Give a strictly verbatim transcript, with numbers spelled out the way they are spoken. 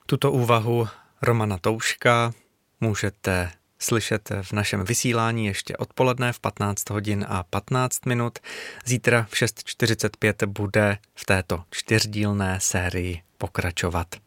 Tuto úvahu Romana Touška můžete slyšet v našem vysílání ještě odpoledne v patnáct hodin a patnáct minut. Zítra v šest čtyřicet pět bude v této čtyřdílné sérii pokračovat.